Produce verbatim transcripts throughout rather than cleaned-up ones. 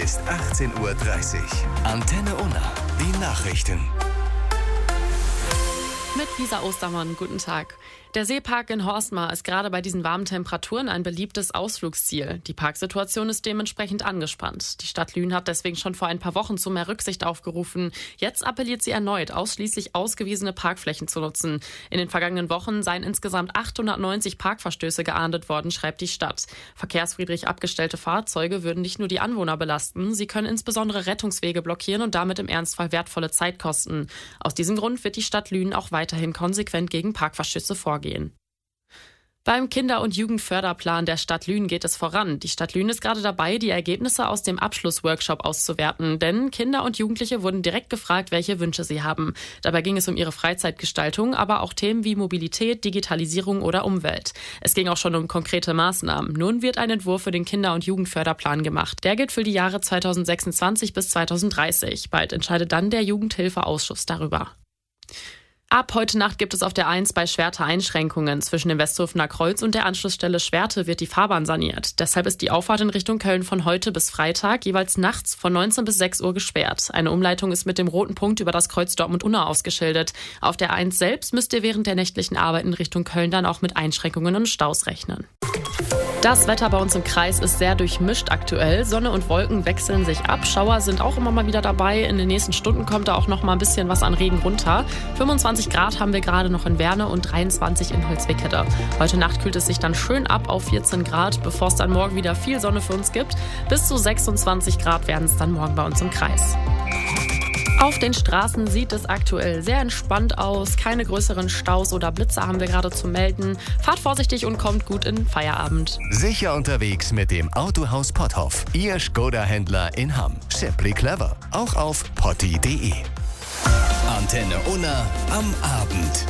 ist achtzehn Uhr dreißig. Antenne Unna, die Nachrichten. Mit Lisa Ostermann, guten Tag. Der Seepark in Horstmar ist gerade bei diesen warmen Temperaturen ein beliebtes Ausflugsziel. Die Parksituation ist dementsprechend angespannt. Die Stadt Lünen hat deswegen schon vor ein paar Wochen zu mehr Rücksicht aufgerufen. Jetzt appelliert sie erneut, ausschließlich ausgewiesene Parkflächen zu nutzen. In den vergangenen Wochen seien insgesamt achthundertneunzig Parkverstöße geahndet worden, schreibt die Stadt. Verkehrswidrig abgestellte Fahrzeuge würden nicht nur die Anwohner belasten, sie können insbesondere Rettungswege blockieren und damit im Ernstfall wertvolle Zeit kosten. Aus diesem Grund wird die Stadt Lünen auch weiterhin konsequent gegen Parkverstöße vorgehen. Beim Kinder- und Jugendförderplan der Stadt Lünen geht es voran. Die Stadt Lünen ist gerade dabei, die Ergebnisse aus dem Abschlussworkshop auszuwerten. Denn Kinder und Jugendliche wurden direkt gefragt, welche Wünsche sie haben. Dabei ging es um ihre Freizeitgestaltung, aber auch Themen wie Mobilität, Digitalisierung oder Umwelt. Es ging auch schon um konkrete Maßnahmen. Nun wird ein Entwurf für den Kinder- und Jugendförderplan gemacht. Der gilt für die Jahre zweitausendsechsundzwanzig bis zweitausenddreißig. Bald entscheidet dann der Jugendhilfeausschuss darüber. Ab heute Nacht gibt es auf der eins bei Schwerte Einschränkungen. Zwischen dem Westhofener Kreuz und der Anschlussstelle Schwerte wird die Fahrbahn saniert. Deshalb ist die Auffahrt in Richtung Köln von heute bis Freitag jeweils nachts von neunzehn bis sechs Uhr gesperrt. Eine Umleitung ist mit dem roten Punkt über das Kreuz Dortmund-Unna ausgeschildert. Auf der eins selbst müsst ihr während der nächtlichen Arbeiten Richtung Köln dann auch mit Einschränkungen und Staus rechnen. Das Wetter bei uns im Kreis ist sehr durchmischt aktuell. Sonne und Wolken wechseln sich ab. Schauer sind auch immer mal wieder dabei. In den nächsten Stunden kommt da auch noch mal ein bisschen was an Regen runter. fünfundzwanzig Grad haben wir gerade noch in Werne und dreiundzwanzig in Holzwickede. Heute Nacht kühlt es sich dann schön ab auf vierzehn Grad, bevor es dann morgen wieder viel Sonne für uns gibt. Bis zu sechsundzwanzig Grad werden es dann morgen bei uns im Kreis. Auf den Straßen sieht es aktuell sehr entspannt aus. Keine größeren Staus oder Blitzer haben wir gerade zu melden. Fahrt vorsichtig und kommt gut in Feierabend. Sicher unterwegs mit dem Autohaus Potthoff. Ihr Skoda-Händler in Hamm. Simply clever. Auch auf potti punkt de. Antenne Unna am Abend.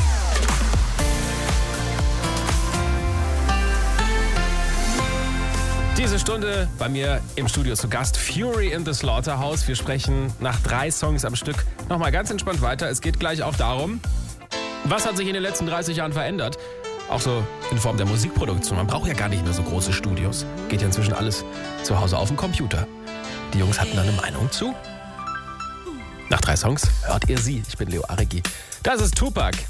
Diese Stunde bei mir im Studio zu Gast Fury in the Slaughterhouse. Wir sprechen nach drei Songs am Stück nochmal ganz entspannt weiter. Es geht gleich auch darum, was hat sich in den letzten dreißig Jahren verändert. Auch so in Form der Musikproduktion. Man braucht ja gar nicht mehr so große Studios. Geht ja inzwischen alles zu Hause auf dem Computer. Die Jungs hatten da eine Meinung zu. Nach drei Songs hört ihr sie. Ich bin Leo Aregi. Das ist Tupac.